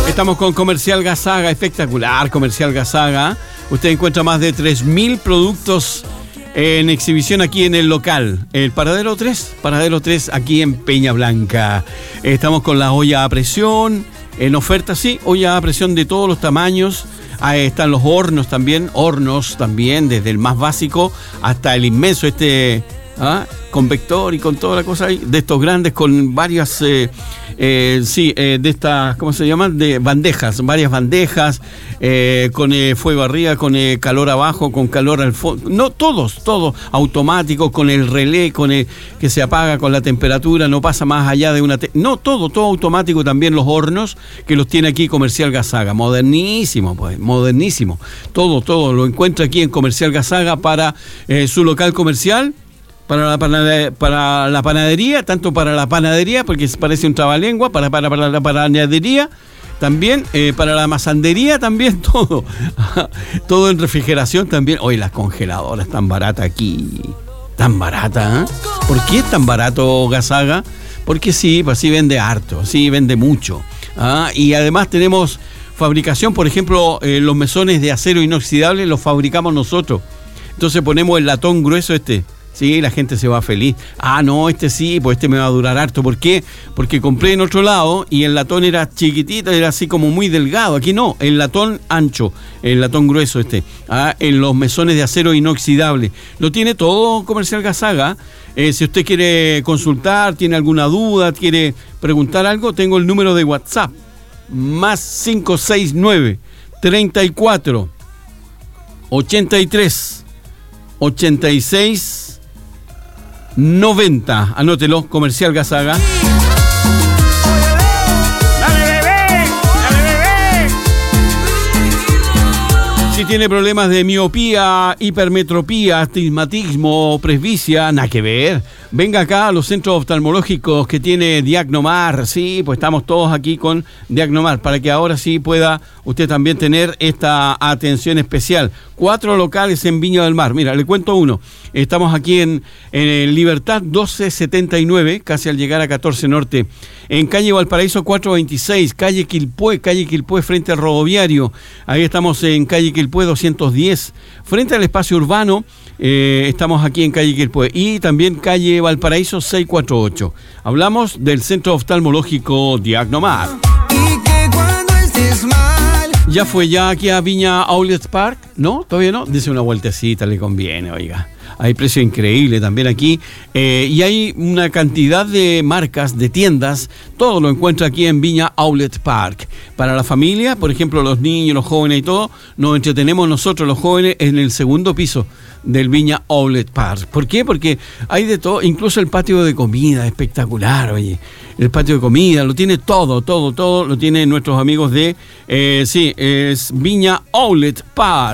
Estamos con Comercial Gazaga, espectacular Comercial Gazaga. Usted encuentra más de 3.000 productos en exhibición aquí en el local, el Paradero 3 aquí en Peña Blanca. Estamos con la olla a presión, en oferta, sí, olla a presión de todos los tamaños. Ahí están los hornos también, desde el más básico hasta el inmenso, con vector y con toda la cosa ahí, de estos grandes con varias, de estas, ¿cómo se llaman? De bandejas, varias bandejas, con fuego arriba, con calor abajo, con calor al fondo. No, todo automático, con el relé, que se apaga con la temperatura, no pasa más allá de todo automático también, los hornos, que los tiene aquí Comercial Gazaga. Modernísimo, modernísimo. Todo lo encuentra aquí en Comercial Gazaga para su local comercial. Para la panadería, tanto para la panadería, porque parece un trabalengua, para la panadería, también, para la masandería también, todo. Todo en refrigeración también. Hoy las congeladoras tan baratas aquí. Tan barata, ¿eh? ¿Por qué es tan barato Gazaga? Porque sí, pues sí vende harto, sí vende mucho. Y además tenemos fabricación, por ejemplo, los mesones de acero inoxidable los fabricamos nosotros. Entonces ponemos el latón grueso Sí, la gente se va feliz. No, sí, pues me va a durar harto. ¿Por qué? Porque compré en otro lado y el latón era chiquitito, era así como muy delgado. Aquí no, el latón ancho, el latón grueso en los mesones de acero inoxidable. Lo tiene todo Comercial Gazaga. Si usted quiere consultar, tiene alguna duda, quiere preguntar algo, tengo el número de WhatsApp. Más 569 34 83 86 90. Anótelo, Comercial Gazaga. ¡Dale, bebé! Si tiene problemas de miopía, hipermetropía, astigmatismo, presbicia, nada que ver. Venga acá a los centros oftalmológicos que tiene Diagnomar. Sí, pues estamos todos aquí con Diagnomar para que ahora sí pueda usted también tener esta atención especial. 4 locales en Viña del Mar. Mira, le cuento uno. Estamos aquí en Libertad 1279, casi al llegar a 14 Norte. En calle Valparaíso 426, calle Quilpué frente al Rodoviario. Ahí estamos en calle Quilpué 210, frente al espacio urbano. Estamos aquí en calle Quilpué y también calle Valparaíso 648. Hablamos del Centro Oftalmológico Diagnomar. ¿Ya fue aquí a Viña Outlet Park? ¿No? ¿Todavía no? Dice una vueltecita, le conviene, oiga. Hay precio increíble también aquí. Y hay una cantidad de marcas, de tiendas. Todo lo encuentra aquí en Viña Outlet Park. Para la familia, por ejemplo, los niños, los jóvenes y todo, nos entretenemos nosotros, los jóvenes, en el segundo piso del Viña Outlet Park. ¿Por qué? Porque hay de todo, incluso el patio de comida, espectacular, oye. El patio de comida, lo tiene todo, lo tienen nuestros amigos de, es Viña Outlet Park.